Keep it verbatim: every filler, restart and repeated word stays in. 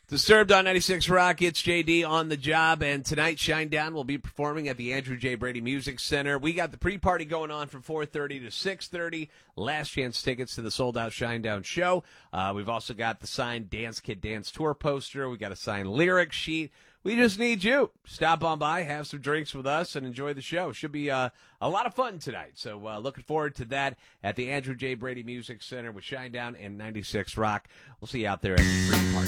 Disturbed on ninety-six Rock, it's J D on the job, and tonight Shinedown will be performing at the Andrew J. Brady Music Center. We got the pre-party going on from four thirty to six thirty. Last chance tickets to the sold-out Shinedown show. Uh, we've also got the signed Dance Kid Dance Tour poster. We got a signed lyric sheet. We just need you. Stop on by, have some drinks with us, and enjoy the show. Should be uh, a lot of fun tonight. So uh, looking forward to that at the Andrew J. Brady Music Center with Shinedown and ninety-six Rock. We'll see you out there at the pre-party.